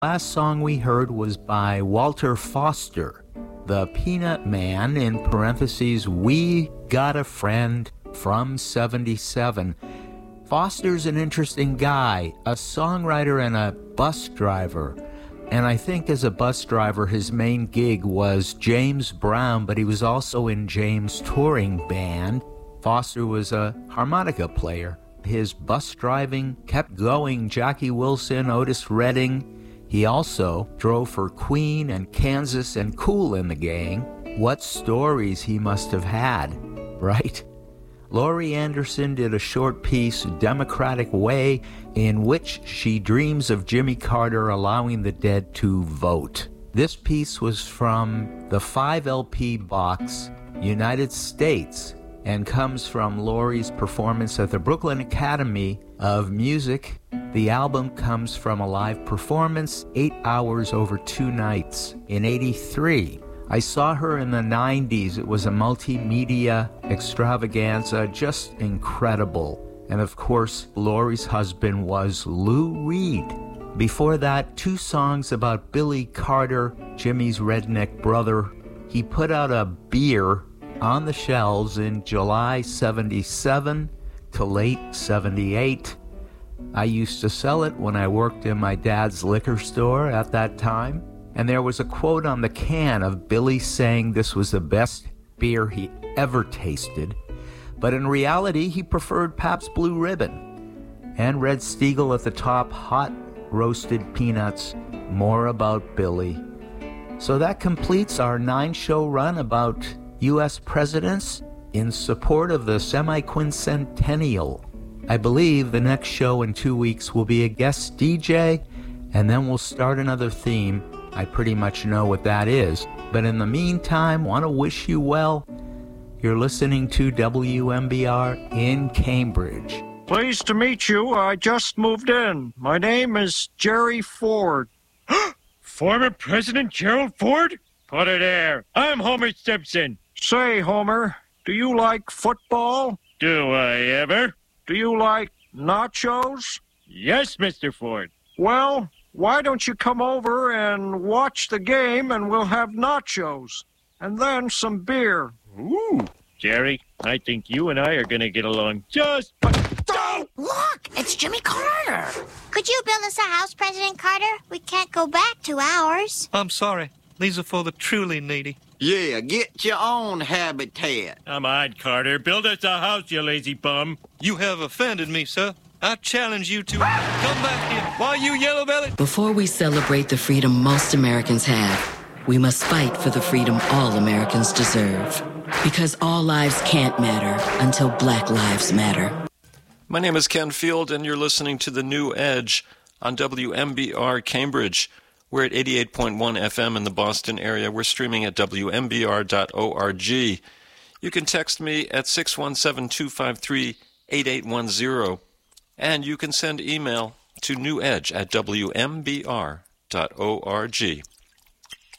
Last song we heard was by Walter Foster, the Peanut Man, in parentheses, We Got a Friend, from 77. Foster's an interesting guy, a songwriter and a bus driver. And I think as a bus driver, his main gig was James Brown, but he was also in James' touring band. Foster was a harmonica player. His bus driving kept going. Jackie Wilson, Otis Redding. He also drove for Queen and Kansas and Kool in the Gang. What stories he must have had, right? Laurie Anderson did a short piece, Democratic Way, in which she dreams of Jimmy Carter allowing the dead to vote. This piece was from the 5-LP box, United States, and comes from Laurie's performance at the Brooklyn Academy of Music. The album comes from a live performance, 8 hours over 2 nights, in 83. I saw her in the 90s. It was a multimedia extravaganza, just incredible. And of course, Laurie's husband was Lou Reed. Before that, 2 songs about Billy Carter, Jimmy's redneck brother. He put out a beer on the shelves in July 77 to late 78. I used to sell it when I worked in my dad's liquor store at that time. And there was a quote on the can of Billy saying this was the best beer he ever tasted. But in reality, he preferred Pabst Blue Ribbon. And Red Stiegel at the top, hot roasted peanuts. More about Billy. So that completes our 9-show run about U.S. presidents in support of the semi-quincentennial. I believe the next show in 2 weeks will be a guest DJ, and then we'll start another theme. I pretty much know what that is. But in the meantime, want to wish you well. You're listening to WMBR in Cambridge. Pleased to meet you. I just moved in. My name is Jerry Ford. Former President Gerald Ford? Put it there. I'm Homer Simpson. Say, Homer, do you like football? Do I ever? Do you like nachos? Yes, Mr. Ford. Well, why don't you come over and watch the game and we'll have nachos and then some beer. Ooh, Jerry, I think you and I are going to get along just... Oh! Look, it's Jimmy Carter. Could you build us a house, President Carter? We can't go back 2 hours. I'm sorry. These are for the truly needy. Yeah, get your own habitat. Come on, Carter. Build us a house, you lazy bum. You have offended me, sir. I challenge you to come back here. Why, you yellow belly? Before we celebrate the freedom most Americans have, we must fight for the freedom all Americans deserve. Because all lives can't matter until Black lives matter. My name is Ken Field, and you're listening to The New Edge on WMBR Cambridge. We're at 88.1 FM in the Boston area. We're streaming at WMBR.org. You can text me at 617-253-8810. And you can send email to newedge@WMBR.org.